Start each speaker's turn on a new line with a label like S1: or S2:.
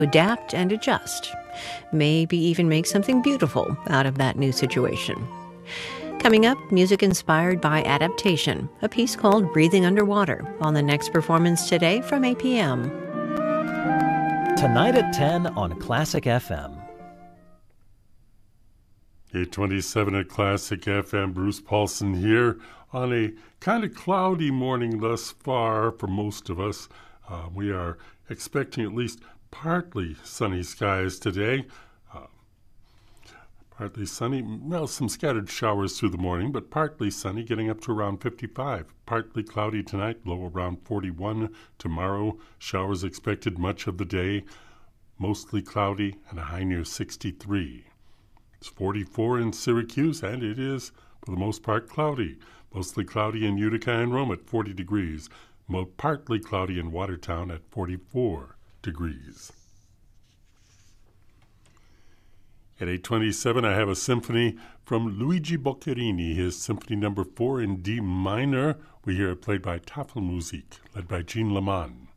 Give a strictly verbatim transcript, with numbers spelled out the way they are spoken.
S1: adapt and adjust, maybe even make something beautiful out of that new situation. Coming up, music inspired by adaptation, a piece called Breathing Underwater on the next performance today from eight p.m.
S2: Tonight at ten on Classic F M.
S3: eight twenty-seven at Classic F M. Bruce Paulson here on a kind of cloudy morning thus far for most of us. Uh, we are expecting at least partly sunny skies today. Uh, partly sunny, well, some scattered showers through the morning, but partly sunny, getting up to around fifty-five. Partly cloudy tonight, low around forty-one. Tomorrow, showers expected much of the day, mostly cloudy, and a high near sixty-three. It's forty-four in Syracuse, and it is, for the most part, cloudy. Mostly cloudy in Utica and Rome at forty degrees. Mo- partly cloudy in Watertown at forty-four degrees. At eight twenty-seven, I have a symphony from Luigi Boccherini, his Symphony Number four in D minor. We hear it played by Tafelmusik, led by Jean Leman.